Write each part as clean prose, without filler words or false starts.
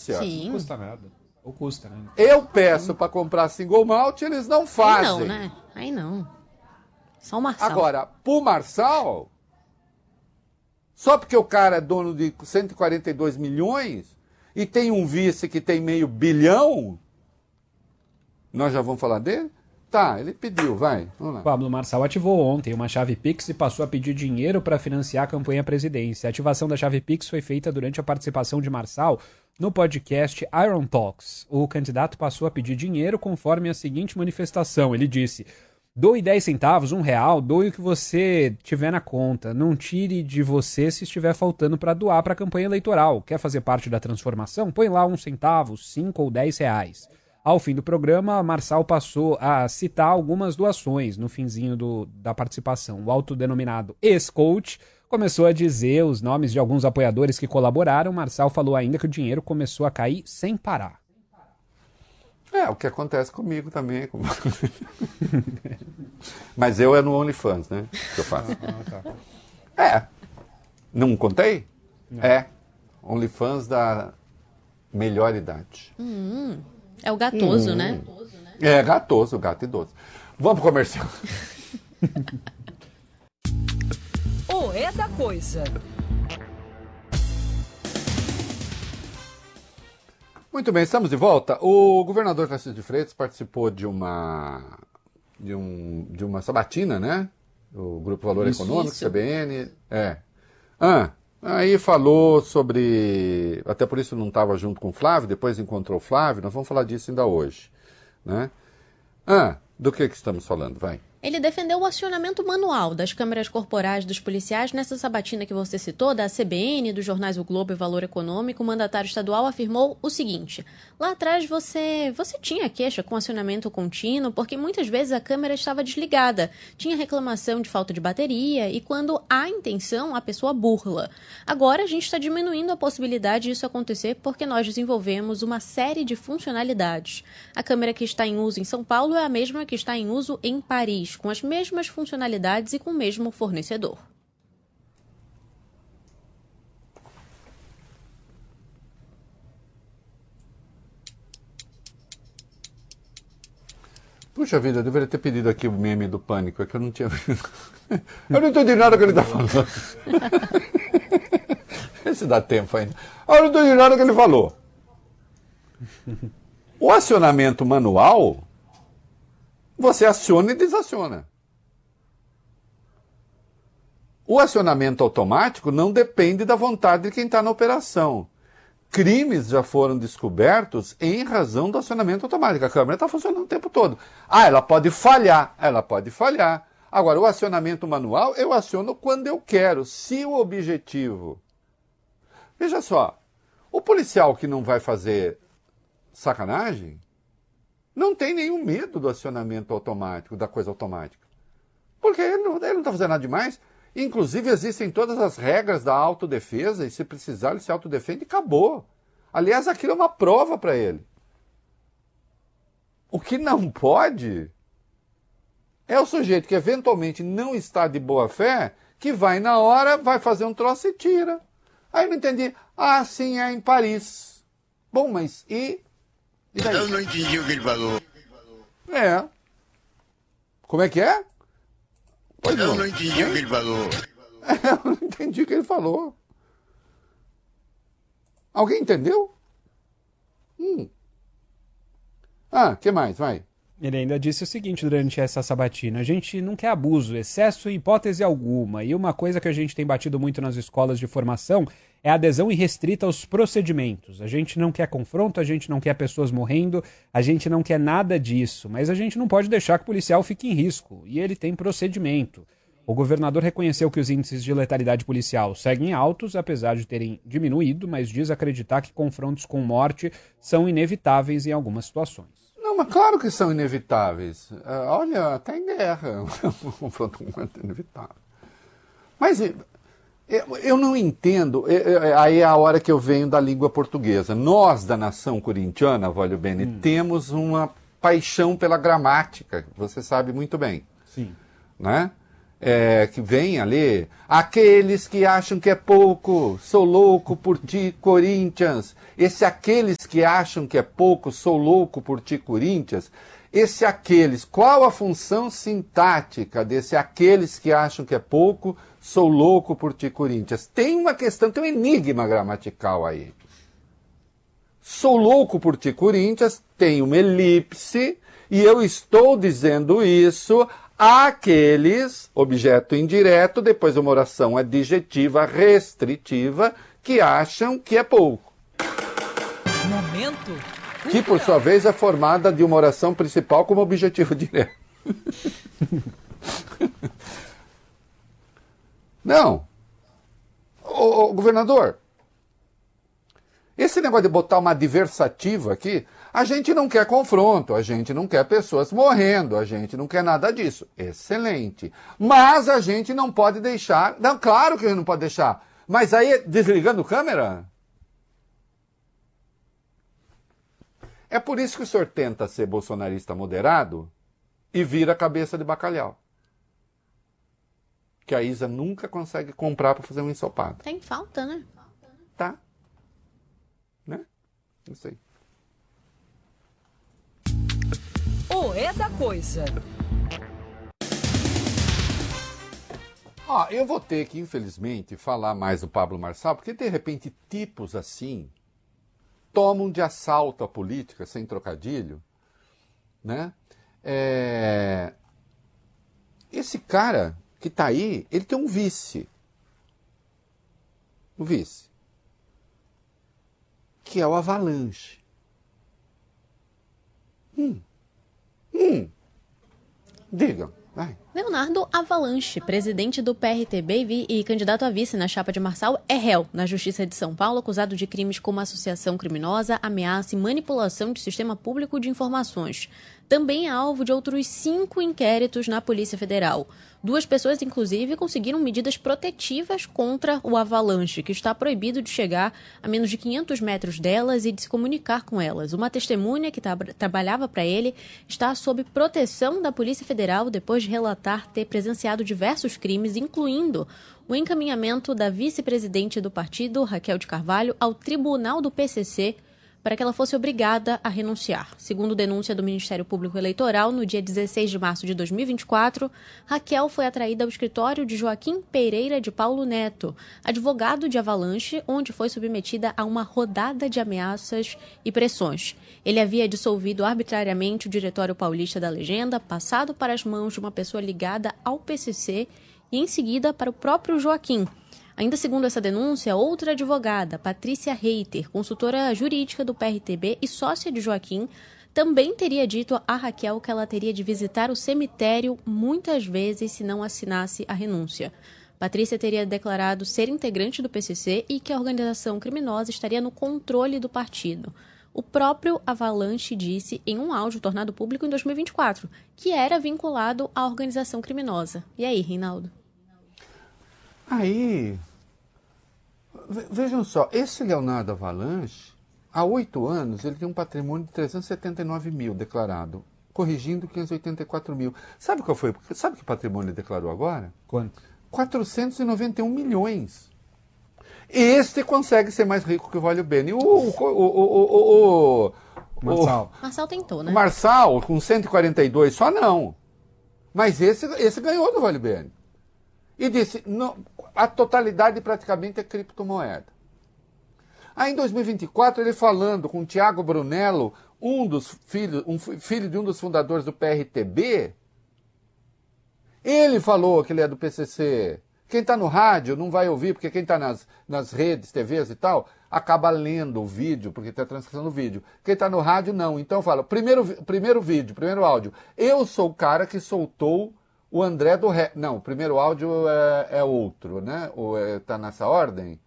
delícia. Sim. Não custa nada. Ou custa, né? Eu peço para comprar single malt, eles não fazem. Aí não, né? Aí não. Só o Marçal. Agora, pro Marçal, só porque o cara é dono de 142 milhões e tem um vice que tem $500 milhão, nós já vamos falar dele? Tá, ele pediu, vai. Vamos lá. Pablo Marçal ativou ontem uma chave Pix e passou a pedir dinheiro para financiar a campanha à presidência. A ativação da chave Pix foi feita durante a participação de Marçal no podcast Iron Talks. O candidato passou a pedir dinheiro conforme a seguinte manifestação. Ele disse: doe 10 centavos, R$1, doe o que você tiver na conta. Não tire de você se estiver faltando para doar para a campanha eleitoral. Quer fazer parte da transformação? Põe lá 1 centavo, 5 ou 10 reais. Ao fim do programa, Marçal passou a citar algumas doações no finzinho da participação. O autodenominado ex-coach começou a dizer os nomes de alguns apoiadores que colaboraram. Marçal falou ainda que o dinheiro começou a cair sem parar. É, o que acontece comigo também. Mas eu é no OnlyFans, né? Que eu faço. É. Não contei? Não. É. OnlyFans da melhor idade. É o gatoso, né? É, gatoso, gato idoso. Vamos pro comercial. O É da Coisa. Muito bem, estamos de volta. O governador Tarcísio de Freitas participou de uma sabatina, né? O Grupo Valor Econômico, CBN. Aí falou sobre... Até por isso não estava junto com o Flávio, depois encontrou o Flávio, nós vamos falar disso ainda hoje, né? Do que estamos falando? Vai. Ele defendeu o acionamento manual das câmeras corporais dos policiais nessa sabatina que você citou, da CBN, dos jornais O Globo e Valor Econômico. O mandatário estadual afirmou o seguinte: lá atrás você tinha queixa com acionamento contínuo porque muitas vezes a câmera estava desligada, tinha reclamação de falta de bateria e quando há intenção a pessoa burla. Agora a gente está diminuindo a possibilidade disso acontecer porque nós desenvolvemos uma série de funcionalidades. A câmera que está em uso em São Paulo é a mesma que está em uso em Paris, com as mesmas funcionalidades e com o mesmo fornecedor. Puxa vida, eu deveria ter pedido aqui o meme do Pânico, é que eu não tinha visto. Eu não entendi nada que ele está falando. Esse dá tempo ainda. Eu não entendi nada que ele falou. O acionamento manual, você aciona e desaciona. O acionamento automático não depende da vontade de quem está na operação. Crimes já foram descobertos em razão do acionamento automático. A câmera está funcionando o tempo todo. Ela pode falhar. Agora, o acionamento manual, eu aciono quando eu quero, se o objetivo... Veja só, o policial que não vai fazer sacanagem não tem nenhum medo do acionamento automático, da coisa automática. Porque ele não está fazendo nada demais. Inclusive, existem todas as regras da autodefesa, e se precisar, ele se autodefende e acabou. Aliás, aquilo é uma prova para ele. O que não pode é o sujeito que eventualmente não está de boa fé, que vai na hora, vai fazer um troço e tira. Aí eu não entendi. Sim, é em Paris. Bom, mas e daí? Eu não entendi o que ele falou. Como é que é? Eu não entendi o que ele falou. Eu não entendi o que ele falou. Alguém entendeu? Que mais? Vai. Ele ainda disse o seguinte durante essa sabatina: a gente não quer abuso, excesso em hipótese alguma. E uma coisa que a gente tem batido muito nas escolas de formação é a adesão irrestrita aos procedimentos. A gente não quer confronto, a gente não quer pessoas morrendo, a gente não quer nada disso. Mas a gente não pode deixar que o policial fique em risco. E ele tem procedimento. O governador reconheceu que os índices de letalidade policial seguem altos, apesar de terem diminuído, mas diz acreditar que confrontos com morte são inevitáveis em algumas situações. Não, mas claro que são inevitáveis. Olha, até em guerra um confronto com morte é inevitável. Mas eu não entendo. Aí é a hora que eu venho da língua portuguesa. Nós, da nação corintiana, Voglio Bene, temos uma paixão pela gramática, você sabe muito bem. Sim. Né? que vem ali, aqueles que acham que é pouco, sou louco por ti, Corinthians. Esse aqueles que acham que é pouco, sou louco por ti, Corinthians. Esse aqueles, qual a função sintática desse aqueles que acham que é pouco, sou louco por ti, Corinthians? Tem uma questão, tem um enigma gramatical aí. Sou louco por ti, Corinthians, tem uma elipse, e eu estou dizendo isso àqueles, objeto indireto, depois uma oração adjetiva restritiva, que acham que é pouco. Momento. Que, por sua vez, é formada de uma oração principal como objetivo direto. Não. Ô, governador, esse negócio de botar uma adversativa aqui, a gente não quer confronto, a gente não quer pessoas morrendo, a gente não quer nada disso. Excelente. Mas a gente não pode deixar... Não, claro que a gente não pode deixar. Mas aí, desligando a câmera... É por isso que o senhor tenta ser bolsonarista moderado e vira cabeça de bacalhau. Que a Isa nunca consegue comprar para fazer um ensopado. Tem falta, né? Tá. Né? Não sei. O É da Coisa. Eu vou ter que, infelizmente, falar mais do Pablo Marçal, porque de repente tipos assim tomam de assalto a política, sem trocadilho, né? Esse cara que está aí, ele tem um vice. O vice. Que é o Avalanche. Diga, vai. Leonardo Avalanche, presidente do PRTB e candidato a vice na chapa de Marçal, é réu na Justiça de São Paulo, acusado de crimes como associação criminosa, ameaça e manipulação de sistema público de informações. Também é alvo de outros 5 inquéritos na Polícia Federal. 2 pessoas, inclusive, conseguiram medidas protetivas contra o Avalanche, que está proibido de chegar a menos de 500 metros delas e de se comunicar com elas. Uma testemunha que trabalhava para ele está sob proteção da Polícia Federal depois de relatar ter presenciado diversos crimes, incluindo o encaminhamento da vice-presidente do partido, Raquel de Carvalho, ao tribunal do PCC para que ela fosse obrigada a renunciar. Segundo denúncia do Ministério Público Eleitoral, no dia 16 de março de 2024, Raquel foi atraída ao escritório de Joaquim Pereira de Paulo Neto, advogado de Avalanche, onde foi submetida a uma rodada de ameaças e pressões. Ele havia dissolvido arbitrariamente o Diretório Paulista da Legenda, passado para as mãos de uma pessoa ligada ao PCC e, em seguida, para o próprio Joaquim. Ainda segundo essa denúncia, outra advogada, Patrícia Reiter, consultora jurídica do PRTB e sócia de Joaquim, também teria dito a Raquel que ela teria de visitar o cemitério muitas vezes se não assinasse a renúncia. Patrícia teria declarado ser integrante do PCC e que a organização criminosa estaria no controle do partido. O próprio Avalanche disse em um áudio tornado público em 2024 que era vinculado à organização criminosa. E aí, Reinaldo? Aí, vejam só, esse Leonardo Avalanche, há 8 anos, ele tem um patrimônio de 379 mil declarado, corrigindo 584 mil. Sabe qual foi? Sabe que patrimônio ele declarou agora? Quanto? 491 milhões. Este consegue ser mais rico que o Vale Bene. Marçal. Marçal tentou, né? O Marçal, com 142, só não. Mas esse ganhou do Vale Bene. E disse, não, a totalidade praticamente é criptomoeda. Aí em 2024, ele falando com o Tiago Brunello, filho de um dos fundadores do PRTB, ele falou que ele é do PCC. Quem está no rádio não vai ouvir, porque quem está nas redes, TVs e tal, acaba lendo o vídeo, porque está transcrição vídeo. Quem está no rádio, não. Então fala, primeiro vídeo, primeiro áudio. Eu sou o cara que soltou o André do Rap. Não, o primeiro áudio é outro, né? Ou está nessa ordem?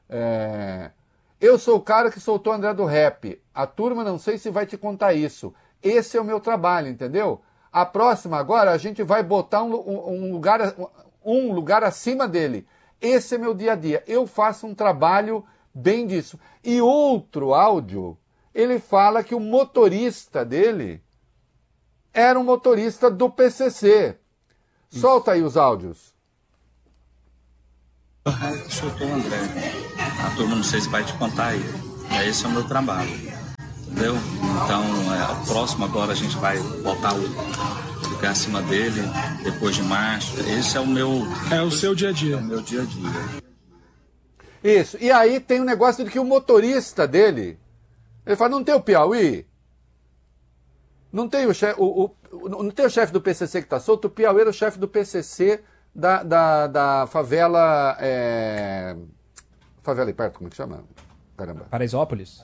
Eu sou o cara que soltou o André do Rap. A turma não sei se vai te contar isso. Esse é o meu trabalho, entendeu? A próxima agora a gente vai botar um lugar acima dele. Esse é meu dia a dia. Eu faço um trabalho bem disso. E outro áudio, ele fala que o motorista dele era um motorista do PCC. Solta aí os áudios. Eu sou o André. A turma, não sei se vai te contar aí. Esse é o meu trabalho. Entendeu? Então, o próximo agora a gente vai botar ficar acima dele, depois de março. Esse é o meu... É o seu dia a dia. É o meu dia a dia. Isso. E aí tem um negócio de que o motorista dele, ele fala, não tem o Piauí? Não tem o chefe, não tem o chefe do PCC que está solto? O Piauí era o chefe do PCC da favela... Favela aí perto, como é que chama? Caramba. Paraisópolis.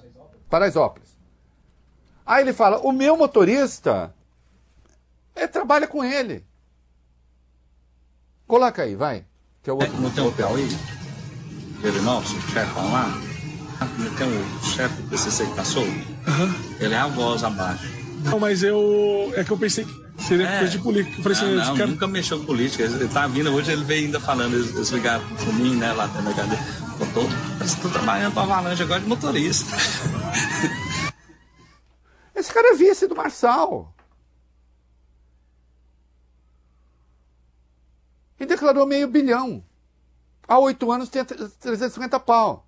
Aí ele fala, o meu motorista, trabalha com ele. Coloca aí, vai. Que é o outro. Não tem o Piauí? Ele nosso, o chefão lá? Tem o chefe do PCC que está solto? Ele é a voz abaixo. Não, mas é que eu pensei que seria coisa de política. Eu pensei, não, nunca mexeu com política. Ele tá vindo, hoje ele veio ainda falando, eles ligaram pro mim, né, lá dentro da cadeia. Estou trabalhando para Avalanche agora de motorista. Esse cara é vice do Marçal. E declarou $500 milhão. Há 8 anos tem 350 pau.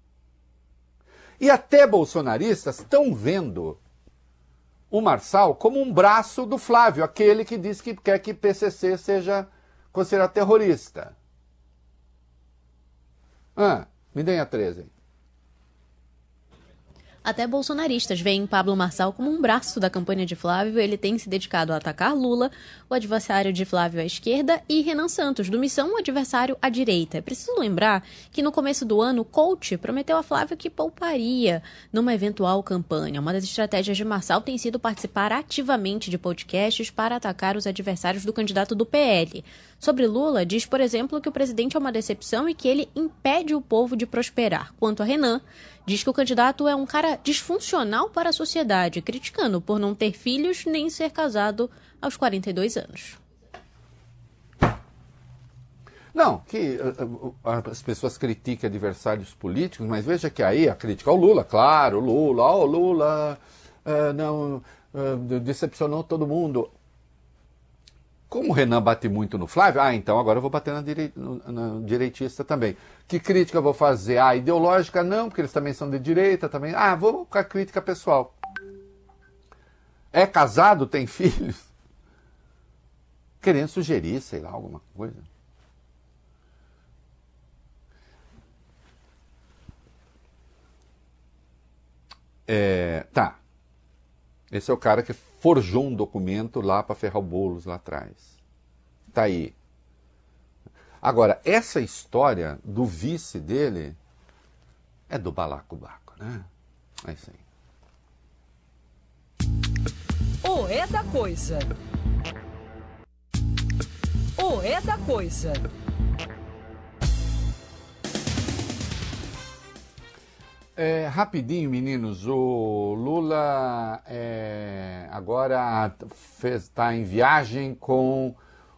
E até bolsonaristas estão vendo o Marçal como um braço do Flávio, aquele que diz que quer que PCC seja considerado terrorista. Me deem a 13. Até bolsonaristas veem Pablo Marçal como um braço da campanha de Flávio. Ele tem se dedicado a atacar Lula, o adversário de Flávio à esquerda, e Renan Santos, do Missão, o adversário à direita. É preciso lembrar que no começo do ano, Coach prometeu a Flávio que pouparia numa eventual campanha. Uma das estratégias de Marçal tem sido participar ativamente de podcasts para atacar os adversários do candidato do PL. Sobre Lula, diz, por exemplo, que o presidente é uma decepção e que ele impede o povo de prosperar. Quanto a Renan, diz que o candidato é um cara disfuncional para a sociedade, criticando por não ter filhos nem ser casado aos 42 anos. Não, que as pessoas criticam adversários políticos, mas veja que aí a crítica ao Lula, claro, o Lula decepcionou todo mundo. Como o Renan bate muito no Flávio, então agora eu vou bater na direitista também. Que crítica eu vou fazer? Ideológica não, porque eles também são de direita também. Vou com a crítica pessoal. É casado, tem filhos? Querendo sugerir, sei lá, alguma coisa. Tá. Esse é o cara que forjou um documento lá para ferrar o Boulos lá atrás. Tá aí. Agora, essa história do vice dele é do balacobaco, né? É isso aí. O É da Coisa. O É da Coisa. Rapidinho, meninos, o Lula agora está em viagem com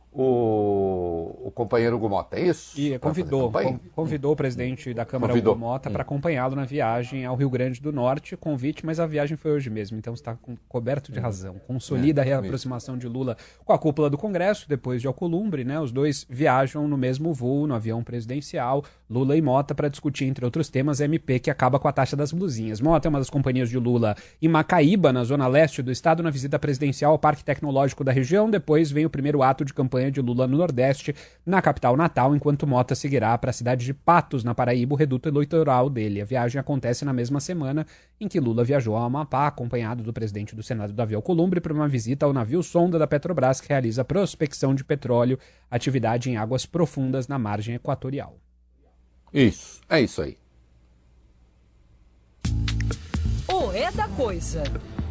o companheiro Hugo Mota, é isso? E convidou o presidente da Câmara, Hugo Mota, para acompanhá-lo na viagem ao Rio Grande do Norte, convite, mas a viagem foi hoje mesmo, então está coberto de razão. Consolida a reaproximação de Lula com a cúpula do Congresso, depois de Alcolumbre, né? Os dois viajam no mesmo voo, no avião presidencial, Lula e Mota, para discutir, entre outros temas, MP, que acaba com a taxa das blusinhas. Mota é uma das companhias de Lula em Macaíba, na zona leste do estado, na visita presidencial ao Parque Tecnológico da região. Depois vem o primeiro ato de campanha de Lula no Nordeste, na capital Natal, enquanto Mota seguirá para a cidade de Patos, na Paraíba, o reduto eleitoral dele. A viagem acontece na mesma semana em que Lula viajou a Amapá, acompanhado do presidente do Senado, Davi Alcolumbre, para uma visita ao navio sonda da Petrobras, que realiza prospecção de petróleo, atividade em águas profundas na margem equatorial. Isso, é isso aí. O É da Coisa.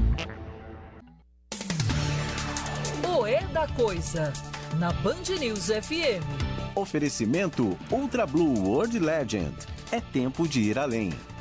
O É da Coisa. Na Band News FM. Oferecimento Ultra Blue World Legend. É tempo de ir além.